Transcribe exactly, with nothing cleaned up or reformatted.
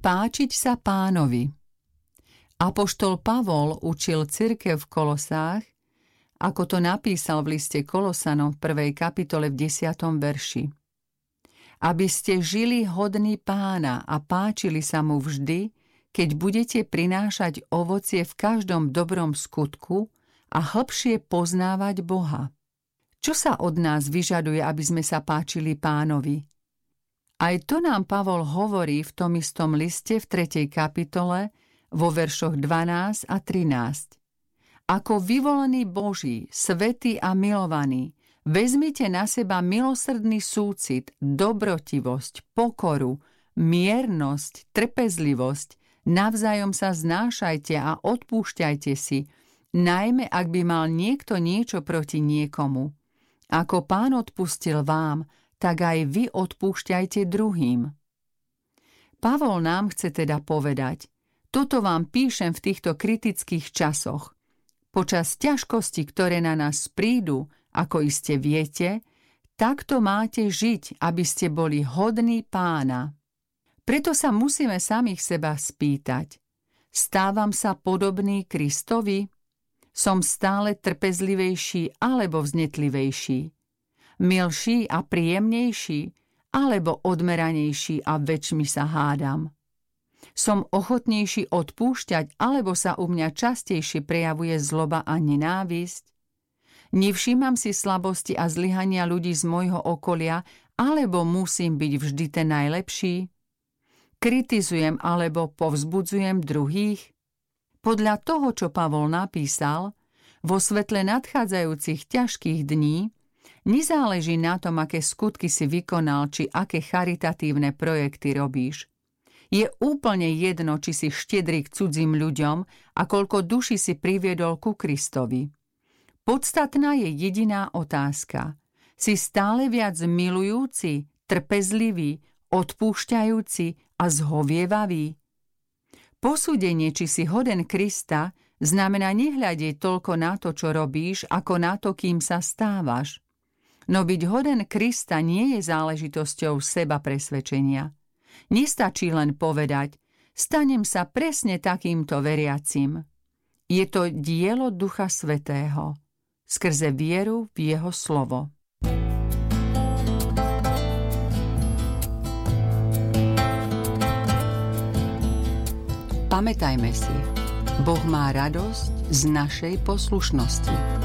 Páčiť sa Pánovi. Apoštol Pavol učil cirkev v Kolosách, ako to napísal v liste Kolosanom v prvej kapitole v desiatom verši. Aby ste žili hodní Pána a páčili sa mu vždy, keď budete prinášať ovocie v každom dobrom skutku a hlbšie poznávať Boha. Čo sa od nás vyžaduje, aby sme sa páčili Pánovi? Aj to nám Pavol hovorí v tom istom liste v tretej kapitole vo veršoch dvanásť a trinásť. Ako vyvolení Boží, svätí a milovaní, vezmite na seba milosrdný súcit, dobrotivosť, pokoru, miernosť, trpezlivosť, navzájom sa znášajte a odpúšťajte si, najmä ak by mal niekto niečo proti niekomu. Ako Pán odpustil vám, tak aj vy odpúšťajte druhým. Pavol nám chce teda povedať, toto vám píšem v týchto kritických časoch. Počas ťažkosti, ktoré na nás prídu, ako iste viete, takto máte žiť, aby ste boli hodní Pána. Preto sa musíme samých seba spýtať, stávam sa podobný Kristovi? Som stále trpezlivejší alebo vznetlivejší? Milší a príjemnejší, alebo odmeranejší a väčšmi sa hádam? Som ochotnejší odpúšťať, alebo sa u mňa častejšie prejavuje zloba a nenávisť? Nevšímam si slabosti a zlyhania ľudí z môjho okolia, alebo musím byť vždy ten najlepší? Kritizujem alebo povzbudzujem druhých? Podľa toho, čo Pavol napísal, vo svetle nadchádzajúcich ťažkých dní, nezáleží na tom, aké skutky si vykonal, či aké charitatívne projekty robíš. Je úplne jedno, či si štedrý k cudzím ľuďom a koľko duši si priviedol ku Kristovi. Podstatná je jediná otázka. Si stále viac milujúci, trpezlivý, odpúšťajúci a zhovievavý? Posúdenie, či si hoden Krista, znamená nehľadieť toľko na to, čo robíš, ako na to, kým sa stávaš. No byť hoden Krista nie je záležitosťou seba presvedčenia. Nestačí len povedať, stanem sa presne takýmto veriacim. Je to dielo Ducha Svätého, skrze vieru v jeho slovo. Pamätajme si, Boh má radosť z našej poslušnosti.